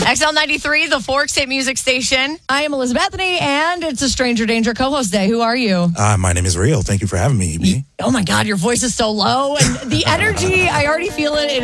XL93, the Forks Hit Music Station. I am Elizabeth Bethany, and it's a Stranger Danger co-host day. Who are you? My name is Real. Thank you for having me, EB. Oh my God, your voice is so low, and the energy, I already feel it.